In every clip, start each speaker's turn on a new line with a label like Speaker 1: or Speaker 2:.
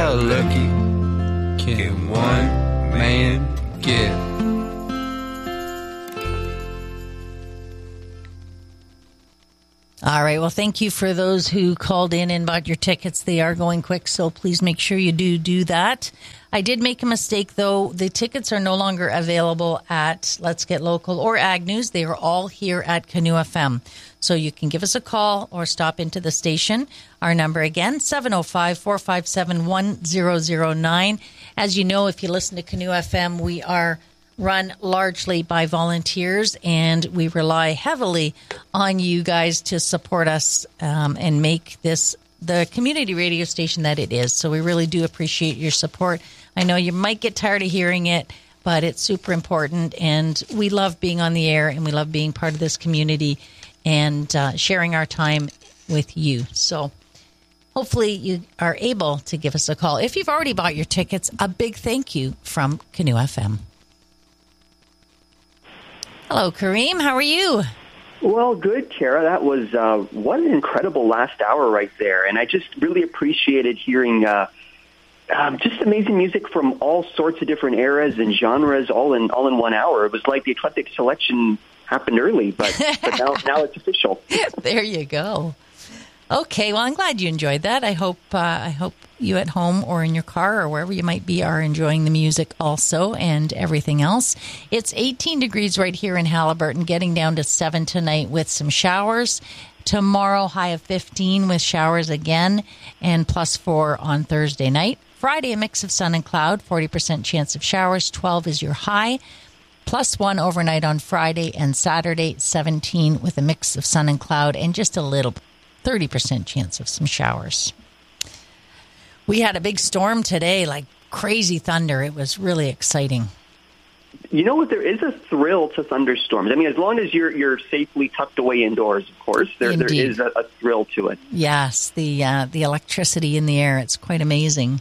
Speaker 1: How lucky can one man get?
Speaker 2: All right. Well, thank you for those who called in and bought your tickets. They are going quick, so please make sure you do that. I did make a mistake, though. The tickets are no longer available at Let's Get Local or Ag News. They are all here at Canoe FM. So you can give us a call or stop into the station. Our number again, 705-457-1009. As you know, if you listen to Canoe FM, we are run largely by volunteers, and we rely heavily on you guys to support us and make this the community radio station that it is. So we really do appreciate your support. I know you might get tired of hearing it, but it's super important, and we love being on the air, and we love being part of this community and sharing our time with you. So hopefully you are able to give us a call. If you've already bought your tickets, a big thank you from Canoe FM. Hello, Kareem. How are you?
Speaker 3: Well, good, Kara. That was what an incredible last hour right there. And I just really appreciated hearing just amazing music from all sorts of different eras and genres all in 1 hour. It was like the eclectic selection happened early, but now it's official.
Speaker 2: There you go. Okay, well, I'm glad you enjoyed that. I hope you at home or in your car or wherever you might be are enjoying the music also and everything else. It's 18 degrees right here in Haliburton, getting down to 7 tonight with some showers. Tomorrow, high of 15 with showers again, and +4 on Thursday night. Friday, a mix of sun and cloud, 40% chance of showers. 12 is your high. +1 overnight on Friday and Saturday, 17 with a mix of sun and cloud and just a little 30% chance of some showers. We had a big storm today, like crazy thunder. It was really exciting.
Speaker 3: You know what? There is a thrill to thunderstorms. I mean, as long as you're safely tucked away indoors, of course, there is a thrill to it.
Speaker 2: Yes, the electricity in the air. It's quite amazing.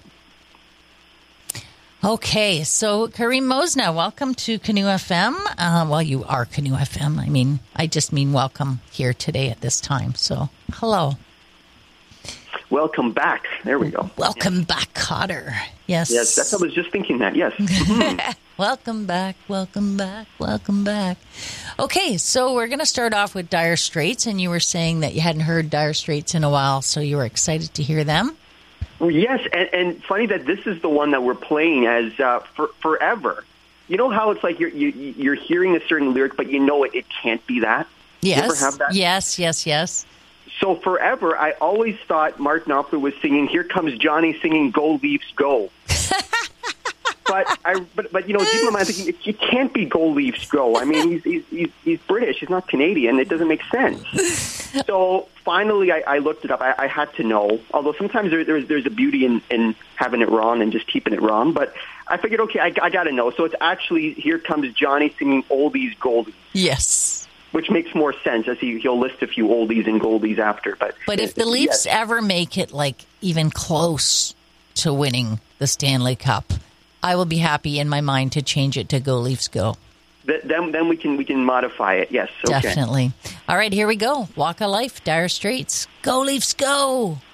Speaker 2: Okay, so Kareem Mosna, welcome to Canoe FM. Well, you are Canoe FM. I just mean welcome here today at this time. So, hello.
Speaker 3: Welcome back. There we go.
Speaker 2: Welcome back, Cotter. Yes.
Speaker 3: Yes, that's, I was just thinking that, yes.
Speaker 2: Welcome back, welcome back, welcome back. Okay, so we're going to start off with Dire Straits, and you were saying that you hadn't heard Dire Straits in a while, so you were excited to hear them?
Speaker 3: Well, yes, and funny that this is the one that we're playing as forever. You know how it's like you're hearing a certain lyric, but you know it can't be that?
Speaker 2: Yes.
Speaker 3: You ever have that?
Speaker 2: Yes.
Speaker 3: So forever, I always thought Mark Knopfler was singing, "Here Comes Johnny singing Go Leafs Go." but you know, deep in my mind, thinking it can't be Go Leafs Go. I mean, he's British. He's not Canadian. It doesn't make sense. So finally, I looked it up. I had to know. Although sometimes there's a beauty in having it wrong and just keeping it wrong. But I figured, okay, I got to know. So it's actually "Here Comes Johnny singing Oldies Goldies."
Speaker 2: Yes.
Speaker 3: Which makes more sense, as he'll list a few oldies and goldies after. But
Speaker 2: if the Leafs ever make it like even close to winning the Stanley Cup, I will be happy in my mind to change it to Go Leafs Go.
Speaker 3: Then we can modify it. Yes, okay.
Speaker 2: Definitely. All right, here we go. Walk of Life, Dire Straits. Go Leafs Go.